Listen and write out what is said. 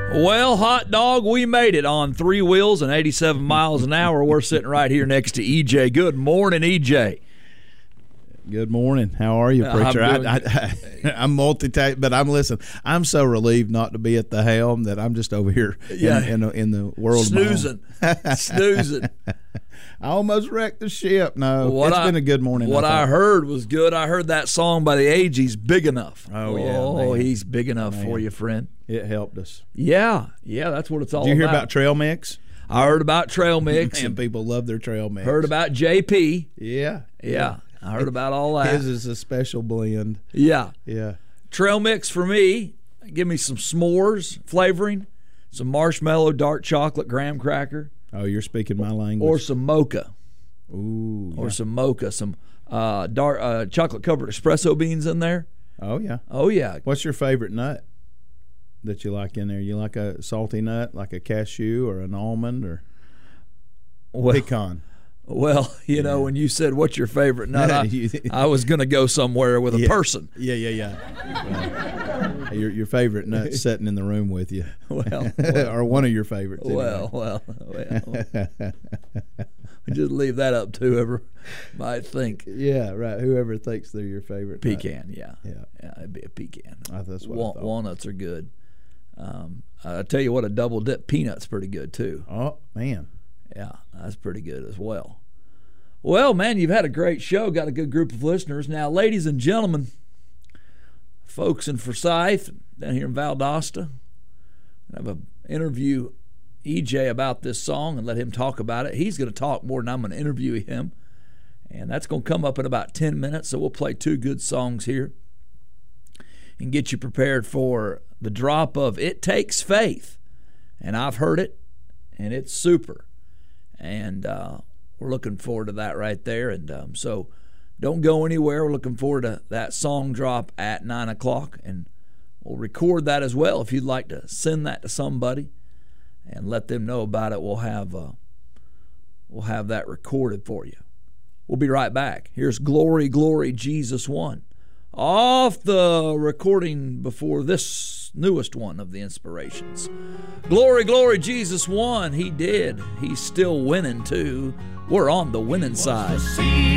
Well, hot dog, we made it on 3 wheels and 87 miles an hour. We're sitting right here next to EJ. Good morning, EJ. Good morning. How are you, preacher? I'm multitasking, but I'm so relieved not to be at the helm that I'm just over here in the world. Snoozing. I almost wrecked the ship. No, it's been a good morning. What I heard was good. I heard that song by The Agees, Big Enough. Oh, yeah. Oh, he's big enough for you, friend. It helped us. Yeah, that's what it's all about. Did you hear about Trail Mix? I heard about Trail Mix. And people love their Trail Mix. Heard about JP. Yeah. I heard about all that. His is a special blend. Yeah. Yeah. Trail Mix for me, give me some s'mores flavoring, some marshmallow, dark chocolate, graham cracker. Oh, you're speaking my language. Or some mocha. Ooh. Or some mocha, some dark chocolate-covered espresso beans in there. Oh, yeah. Oh, yeah. What's your favorite nut that you like in there? You like a salty nut, like a cashew or an almond or pecan? Well, you know, when you said, what's your favorite nut, I was going to go somewhere with a person. Yeah. Well, your favorite nut's sitting in the room with you. Well, or one of your favorites. Anyway. Well. Just leave that up to whoever might think. Yeah, right. Whoever thinks they're your favorite pecan, nut. Yeah, it'd be a pecan. That's what I thought. Walnuts are good. I tell you what, a double dip peanut's pretty good too. Oh, man. Yeah, that's pretty good as well. Well, man, you've had a great show. Got a good group of listeners. Now, ladies and gentlemen, folks in Forsyth, down here in Valdosta, I have an interview EJ about this song and let him talk about it. He's going to talk more than I'm going to interview him. And that's going to come up in about 10 minutes, so we'll play 2 good songs here and get you prepared for the drop of It Takes Faith. And I've heard it, and it's super. And we're looking forward to that right there. And so don't go anywhere. We're looking forward to that song drop at 9 o'clock. And we'll record that as well. If you'd like to send that to somebody and let them know about it, we'll have that recorded for you. We'll be right back. Here's Glory, Glory, Jesus Won, off the recording before this newest one of the Inspirations. Glory, glory, Jesus won. He did. He's still winning too. We're on the winning side.